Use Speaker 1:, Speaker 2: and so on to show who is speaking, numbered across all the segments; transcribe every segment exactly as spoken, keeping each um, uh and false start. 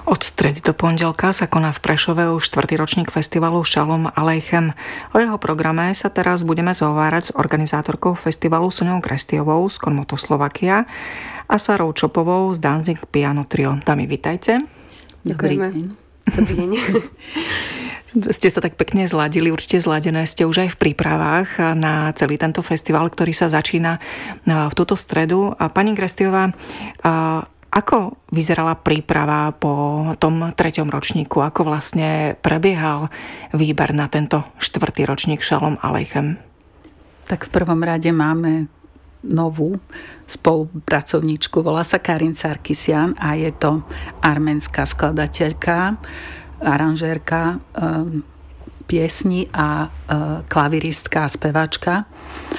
Speaker 1: Od stredy do pondelka sa koná v Prešove už štvrtý ročník festivalu Šalom Aleichem. O jeho programe sa teraz budeme zhovárať s organizátorkou festivalu Soňou Krestiovou z Konmoto Slovakia a Sarou Čopovou z Danzig Piano Trio. Dámy, vitajte.
Speaker 2: Dobrý deň. Dobrý deň.
Speaker 1: Ste sa tak pekne zladili, určite zladené ste už aj v prípravách na celý tento festival, ktorý sa začína v túto stredu. A pani Krestiová, ako vyzerala príprava po tom treťom ročníku? Ako vlastne prebiehal výber na tento štvrtý ročník Šalom Aleichem?
Speaker 2: Tak v prvom rade máme novú spolupracovníčku, volá sa Karin Sarkisian a je to arménska skladateľka, aranžérka um, piesni a uh, klaviristka a speváčka,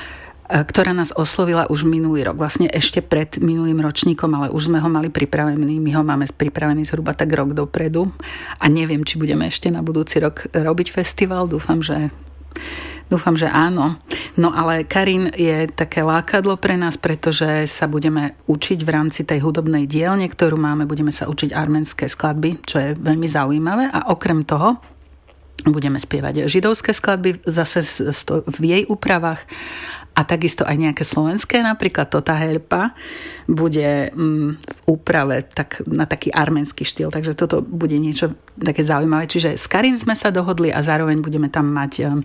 Speaker 2: ktorá nás oslovila už minulý rok, vlastne ešte pred minulým ročníkom, ale už sme ho mali pripravený, my ho máme pripravený zhruba tak rok dopredu a neviem, či budeme ešte na budúci rok robiť festival, dúfam, že dúfam, že áno. No ale Karin je také lákadlo pre nás, pretože sa budeme učiť v rámci tej hudobnej dielne, ktorú máme, budeme sa učiť arménske skladby, čo je veľmi zaujímavé a okrem toho budeme spievať židovské skladby zase v jej úpravách a takisto aj nejaké slovenské, napríklad Tota Helpa bude v úprave tak, na taký arménsky štýl, takže toto bude niečo také zaujímavé. Čiže s Karin sme sa dohodli a zároveň budeme tam mať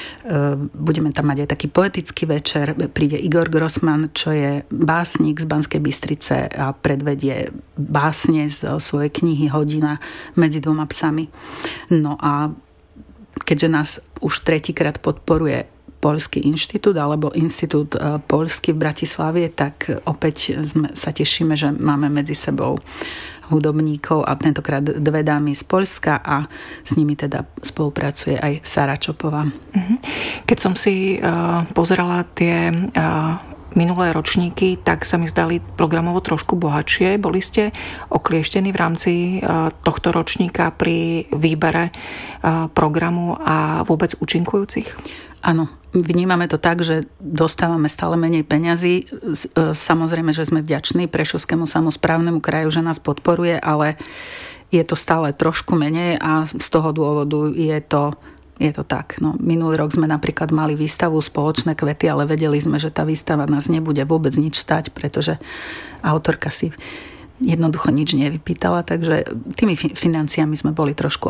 Speaker 2: budeme tam mať aj taký poetický večer. Príde Igor Grossman, čo je básnik z Banskej Bystrice a predvedie básne z svojej knihy Hodina medzi dvoma psami. No a keďže nás už tretíkrát podporuje Poľský inštitút alebo Inštitút Poľský v Bratislave, tak opäť sme, sa tešíme, že máme medzi sebou hudobníkov a tentokrát dve dámy z Poľska a s nimi teda spolupracuje aj Sara Čopová.
Speaker 1: Keď som si uh, pozerala tie uh, minulé ročníky, tak sa mi zdali programovo trošku bohatšie. Boli ste oklieštení v rámci uh, tohto ročníka pri výbere uh, programu a vôbec účinkujúcich?
Speaker 2: Áno, vnímame to tak, že dostávame stále menej peňazí. Samozrejme, že sme vďační Prešovskému samosprávnemu kraju, že nás podporuje, ale je to stále trošku menej a z toho dôvodu je to, je to tak. No, minulý rok sme napríklad mali výstavu Spoločné kvety, ale vedeli sme, že tá výstava nás nebude vôbec nič stať, pretože autorka si jednoducho nič nevypýtala, takže tými financiami sme boli trošku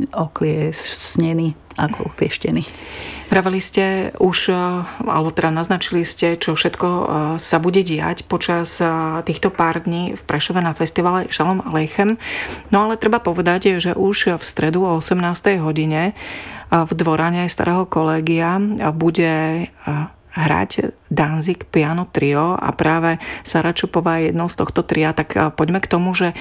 Speaker 2: okliesnení, ako oklieštení.
Speaker 1: Vraveli ste už, alebo teda naznačili ste, čo všetko sa bude diať počas týchto pár dní v Prešove na festivale Šalom Aleichem. No ale treba povedať, že už v stredu o osemnástej hodine v dvorane Starého kolégia bude hrať Danzig Piano Trio a práve Sara Čopová je jednou z tohto tria, tak poďme k tomu, že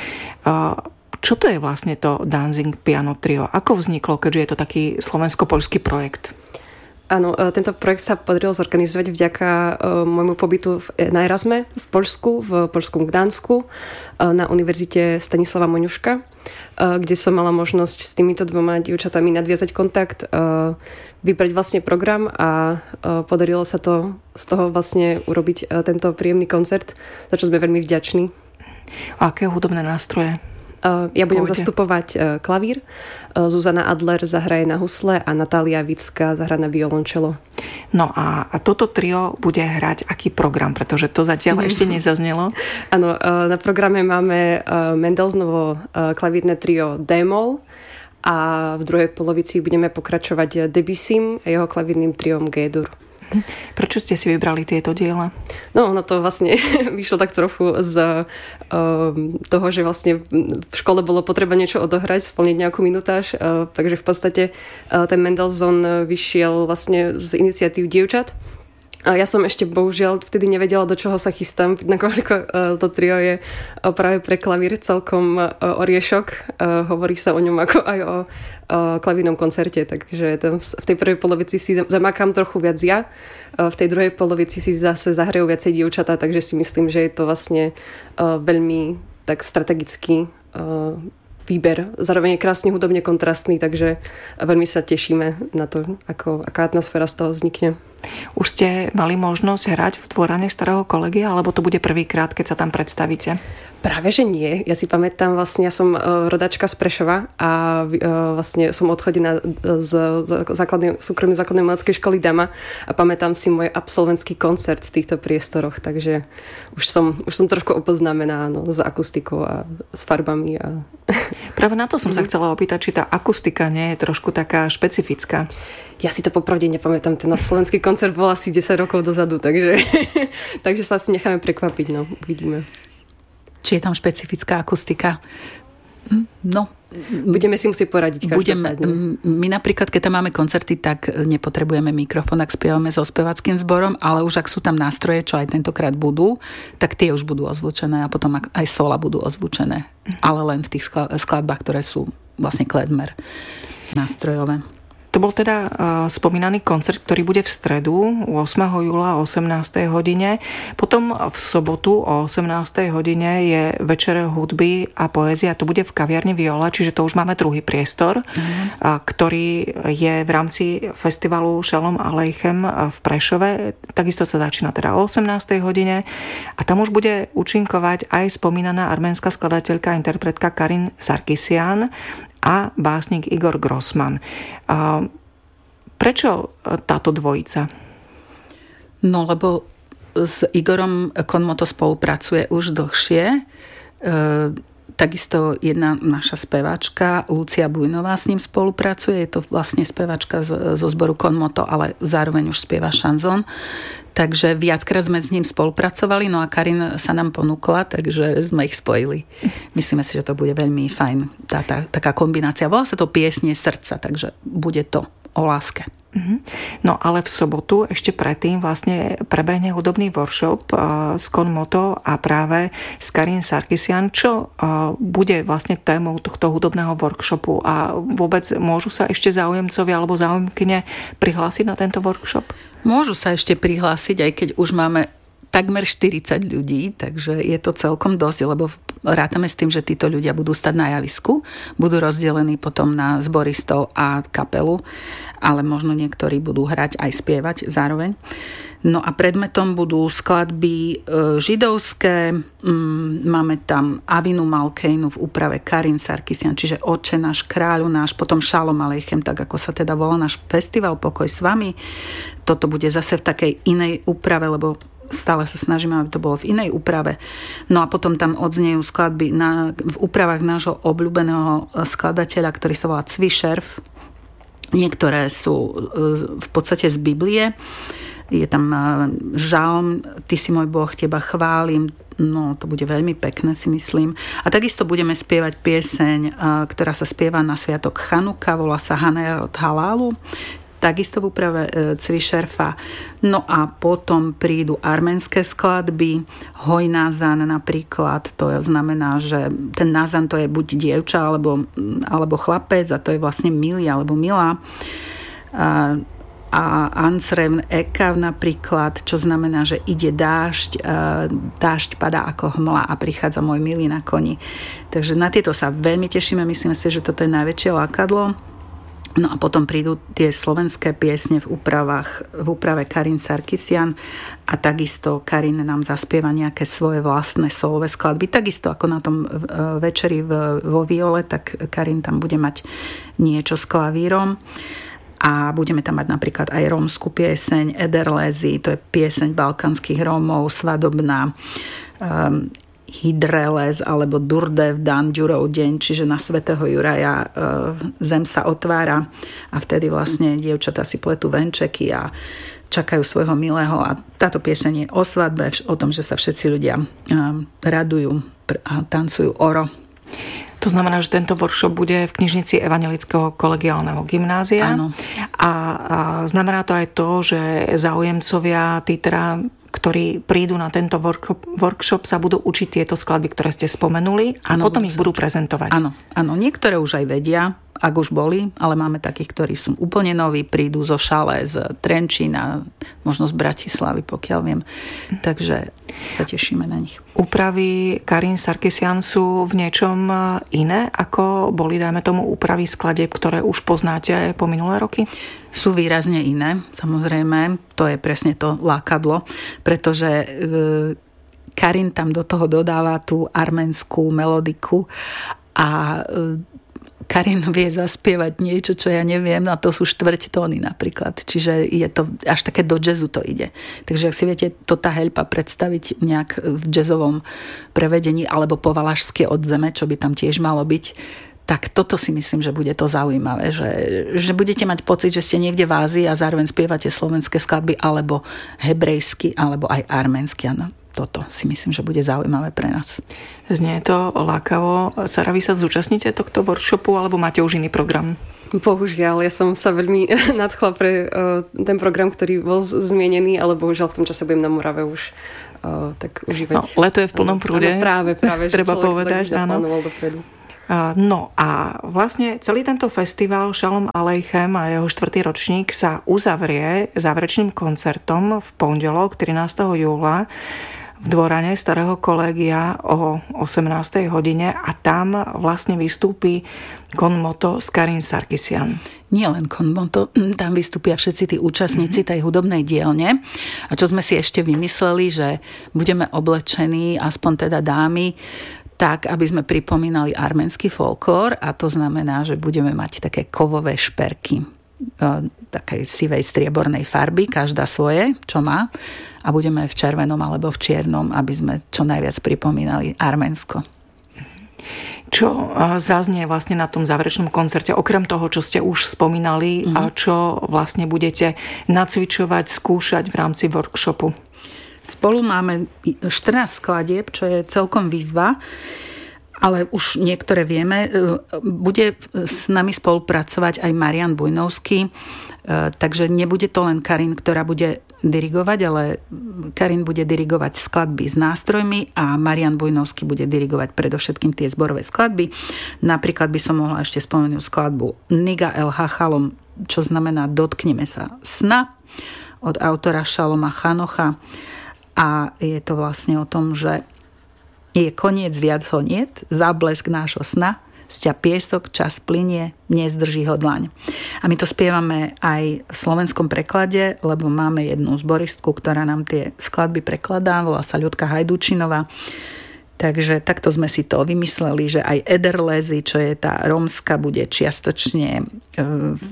Speaker 1: čo to je vlastne to Danzig Piano Trio? Ako vzniklo, keďže je to taký slovensko-poľský projekt?
Speaker 3: Áno, tento projekt sa podarilo zorganizovať vďaka môjmu pobytu na Erasme v Poľsku, v poľskom Gdansku, na univerzite Stanislava Moňuška, kde som mala možnosť s týmito dvoma dievčatami nadviazať kontakt, vybrať vlastne program a podarilo sa to z toho vlastne urobiť tento príjemný koncert, za čo sme veľmi vďační.
Speaker 1: A aké hudobné nástroje?
Speaker 3: Ja budem Pôjde. zastupovať klavír, Zuzana Adler zahraje na husle a Natália Vická zahra na violončelo.
Speaker 1: No a, a toto trio bude hrať aký program, pretože to zatiaľ ešte nezaznelo?
Speaker 3: Áno, na programe máme Mendelssohnovo klavírne trio D-moll a v druhej polovici budeme pokračovať Debussym a jeho klavírnym triom G-dur.
Speaker 1: Prečo ste si vybrali tieto diela?
Speaker 3: No, ono to vlastne vyšlo tak trochu z um, toho, že vlastne v škole bolo potreba niečo odohrať, splniť nejakú minutáž, uh, takže v podstate uh, ten Mendelssohn vyšiel vlastne z iniciatív dievčat. Ja som ešte bohužiaľ vtedy nevedela, do čoho sa chystám, nakoľko to trio je práve pre klavír celkom oriešok. Hovorí sa o ňom ako aj o klavírnom koncerte, takže v tej prvej polovici si zamakám trochu viac ja, v tej druhej polovici si zase zahrajú viacej dievčatá, takže si myslím, že je to vlastne veľmi tak strategický výber. Zároveň je krásne hudobne kontrastný, takže veľmi sa tešíme na to, ako, aká atmosféra z toho vznikne.
Speaker 1: Už ste mali možnosť hrať v dvorane Starého kolegia, alebo to bude prvýkrát, keď sa tam predstavíte?
Speaker 3: Práve, že nie. Ja si pamätám, vlastne ja som rodačka z Prešova a vlastne som odchodená z základnej, súkromnej základnej umeleckej školy Dama a pamätám si môj absolventský koncert v týchto priestoroch, takže už som, už som trošku opoznámená no, s akustikou a s farbami. A...
Speaker 1: Práve na to som sa chcela opýtať, či tá akustika nie je trošku taká špecifická.
Speaker 3: Ja si to popravde nepamätám, ten absolventský koncert bol asi desať rokov dozadu, takže, takže sa asi necháme prekvapiť, no, uvidíme.
Speaker 2: Či je tam špecifická akustika? No.
Speaker 3: Budeme si musieť poradiť.
Speaker 2: Budeme, my napríklad, keď tam máme koncerty, tak nepotrebujeme mikrofón, ak spievame so spevackým zborom, ale už ak sú tam nástroje, čo aj tentokrát budú, tak tie už budú ozvučené a potom aj sola budú ozvučené. Ale len v tých skladbách, ktoré sú vlastne kledmer nástrojové.
Speaker 1: To bol teda uh, spomínaný koncert, ktorý bude v stredu ôsmeho júla o osemnástej hodine. Potom v sobotu o osemnástej hodine je večer hudby a poézia. To bude v kaviarni Viola, čiže to už máme druhý priestor, uh-huh. uh, ktorý je v rámci festivalu Shalom Aleichem v Prešove. Takisto sa začína teda o osemnástej hodine a tam už bude účinkovať aj spomínaná arménska skladateľka a interpretka Karin Sarkisian a básnik Igor Grossman. Prečo táto dvojica?
Speaker 2: No, lebo s Igorom Konmoto spolupracuje už dlhšie. E, takisto jedna naša speváčka, Lucia Bujnová, s ním spolupracuje. Je to vlastne speváčka zo zboru Konmoto, ale zároveň už spieva šanzón. Takže viackrát sme s ním spolupracovali, no a Karin sa nám ponúkla, takže sme ich spojili. Myslíme si, že to bude veľmi fajn, tá, tá, taká kombinácia. Volá sa to Piesne srdca, takže bude to o láske.
Speaker 1: No ale v sobotu ešte predtým vlastne prebehne hudobný workshop z Konmoto a práve s Karin Sarkisian, čo bude vlastne témou tohto hudobného workshopu a vôbec môžu sa ešte záujemcovia alebo záujemkyne prihlásiť na tento workshop?
Speaker 2: Môžu sa ešte prihlásiť, aj keď už máme takmer štyridsať ľudí, takže je to celkom dosť, lebo rátame s tým, že títo ľudia budú stať na javisku, budú rozdelení potom na zboristov a kapelu, ale možno niektorí budú hrať aj spievať zároveň. No a predmetom budú skladby židovské, máme tam Avinu Malkeinu v úprave Karin Sarkisian, čiže Otče náš, Kráľu náš, potom Shalom Aleichem, tak ako sa teda volá náš festival Pokoj s vami. Toto bude zase v takej inej úprave, lebo stále sa snažíme, aby to bolo v inej úprave. No a potom tam odznejú skladby na, v úpravách nášho obľúbeného skladateľa, ktorý sa volá Cvi Šerf. Niektoré sú v podstate z Biblie. Je tam žalm, Ty si môj Boh, teba chválim. No, to bude veľmi pekné, si myslím. A takisto budeme spievať pieseň, ktorá sa spieva na sviatok Chanuka, volá sa Haner od Halálu. Takisto v úprave Cvi Šerfa. No a potom prídu arménske skladby, Hoj Nazan napríklad, to znamená, že ten Nazan to je buď dievča alebo, alebo chlapec a to je vlastne milý alebo milá. A, a Ansrevn Ekav napríklad, čo znamená, že ide dážď, dážď padá ako hmla a prichádza môj milý na koni. Takže na tieto sa veľmi tešíme, myslím si, že toto je najväčšie lákadlo. No a potom prídu tie slovenské piesne v úpravách, v úprave Karin Sarkisian a takisto Karin nám zaspieva nejaké svoje vlastné solové skladby. Takisto ako na tom večeri vo Viole, tak Karin tam bude mať niečo s klavírom. A budeme tam mať napríklad aj rómsku pieseň Ederlézy, to je pieseň balkánskych Rómov, svadobná, um, Hydreles alebo Durdev Dan Ďurov deň, čiže na svätého Juraja e, zem sa otvára a vtedy vlastne dievčatá si pletú venčeky a čakajú svojho milého a táto pieseň je o svadbe, o tom, že sa všetci ľudia e, radujú a tancujú oro.
Speaker 1: To znamená, že tento workshop bude v knižnici Evangelického kolegiálneho gymnázia.
Speaker 2: Áno.
Speaker 1: A, a znamená to aj to, že záujemcovia, tí teda, ktorí prídu na tento workshop, workshop, sa budú učiť tieto skladby, ktoré ste spomenuli a ano, potom ich budú prezentovať.
Speaker 2: Áno, áno, niektoré už aj vedia, ak už boli, ale máme takých, ktorí sú úplne noví, prídu zo Šale, z Trenčína, možno z Bratislavy, pokiaľ viem. Takže sa tešíme na nich.
Speaker 1: Úpravy Karin Sarkisian sú v niečom iné, ako boli, dajme tomu, úpravy skladieb, ktoré už poznáte po minulé roky?
Speaker 2: Sú výrazne iné, samozrejme. To je presne to lákadlo, pretože Karin tam do toho dodáva tú arménskú melodiku a Karin vie zaspievať niečo, čo ja neviem, a to sú štvrť tóny napríklad. Čiže je to, až také do jazzu to ide. Takže ak si viete to tá heľpa predstaviť nejak v jazzovom prevedení alebo po valašsky od zeme, čo by tam tiež malo byť, tak toto si myslím, že bude to zaujímavé. Že, že budete mať pocit, že ste niekde v Ázii a zároveň spievate slovenské skladby alebo hebrejsky, alebo aj arménsky. Ano. Toto si myslím, že bude zaujímavé pre nás.
Speaker 1: Znie to lákavo. Sara, vy sa zúčastníte tohto workshopu alebo máte už iný program?
Speaker 3: Bohužiaľ, ja som sa veľmi nadchla pre uh, ten program, ktorý bol zmienený, ale bohužiaľ v tom čase budem na Morave už uh, tak užívať.
Speaker 1: No, leto je v plnom prúde.
Speaker 3: Áno, práve, práve.
Speaker 1: Treba povedať, áno. No a vlastne celý tento festival Shalom Aleichem a jeho štvrtý ročník sa uzavrie záverečným koncertom v pondelok trinásteho júla v dvorane Starého kolégia o osemnástej hodine a tam vlastne vystúpi konmoto z Karin Sarkisian.
Speaker 2: Nie len konmoto, tam vystúpia všetci tí účastníci tej hudobnej dielne. A čo sme si ešte vymysleli, že budeme oblečení, aspoň teda dámy, tak, aby sme pripomínali arménsky folklór, a to znamená, že budeme mať také kovové šperky takej sivej striebornej farby, každá svoje, čo má, a budeme v červenom alebo v čiernom, aby sme čo najviac pripomínali Arménsko.
Speaker 1: Čo zaznie vlastne na tom záverečnom koncerte, okrem toho, čo ste už spomínali, mm-hmm. a čo vlastne budete nacvičovať, skúšať v rámci workshopu?
Speaker 2: Spolu máme štrnásť skladieb, čo je celkom výzva, ale už niektoré vieme. Bude s nami spolupracovať aj Marian Bujnovský, takže nebude to len Karin, ktorá bude dirigovať, ale Karin bude dirigovať skladby s nástrojmi a Marian Bujnovský bude dirigovať predovšetkým tie zborové skladby. Napríklad by som mohla ešte spomenúť skladbu Niga El Hachalom, čo znamená Dotkneme sa sna, od autora Šaloma Chanocha. A je to vlastne o tom, že je koniec, viac ho niet, záblesk nášho sna, sťa piesok, čas plynie, nezdrží ho dlaň. A my to spievame aj v slovenskom preklade, lebo máme jednu zboristku, ktorá nám tie skladby prekladá, volá sa Ľudka Hajdúčinová. Takže takto sme si to vymysleli, že aj Ederlezy, čo je tá rómska, bude čiastočne v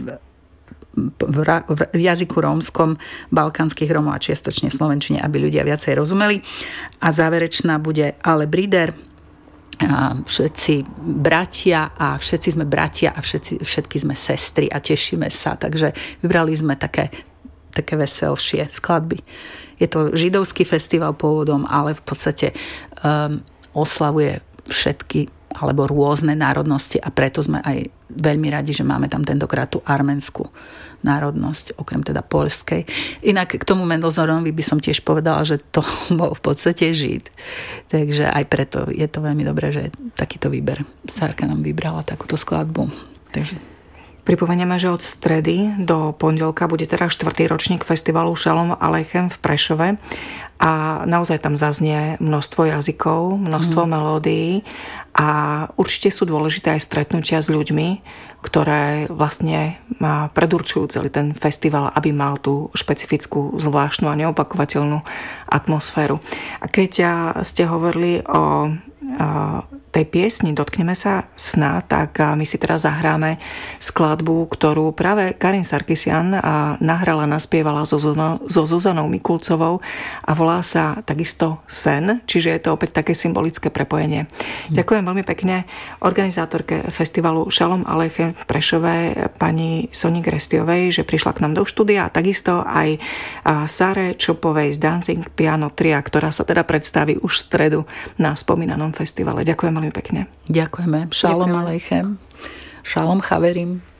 Speaker 2: v jazyku rómskom, balkánskych Rómov a čiastočne slovenčine, aby ľudia viacej rozumeli. A záverečná bude Ale Brider, a všetci bratia a všetci sme bratia a všetci, všetky sme sestry a tešíme sa. Takže vybrali sme také, také veselšie skladby. Je to židovský festival pôvodom, ale v podstate um, oslavuje všetky alebo rôzne národnosti a preto sme aj veľmi radi, že máme tam tentokrát tú arménsku národnosť, okrem teda poľskej. Inak k tomu Mendelssohnovi by som tiež povedala, že to bol v podstate Žid. Takže aj preto je to veľmi dobré, že takýto výber. Sárka nám vybrala takúto skladbu. Takže...
Speaker 1: Pripomenieme, že od stredy do pondelka bude teda štvrtý ročník festivalu Shalom Aleichem v Prešove a naozaj tam zaznie množstvo jazykov, množstvo mm. melódií a určite sú dôležité aj stretnutia s ľuďmi, ktoré vlastne predurčujú celý ten festival, aby mal tú špecifickú, zvláštnu a neopakovateľnú atmosféru. A keď ste hovorili o tej piesni Dotkneme sa sna, tak my si teraz zahráme skladbu, ktorú práve Karin Sarkisian nahrala, naspievala so Zuzanou Mikulcovou a volá sa takisto Sen, čiže je to opäť také symbolické prepojenie. Hm. Ďakujem veľmi pekne organizátorke festivalu Shalom Aleichem v Prešove pani Soni Grestiovej, že prišla k nám do štúdia a takisto aj Sáre Čopovej z Dancing Piano Tria, ktorá sa teda predstaví už v stredu na spomínanom festivale. Ďakujem veľmi pekne.
Speaker 2: Ďakujeme. Shalom Aleichem. Shalom chaverim.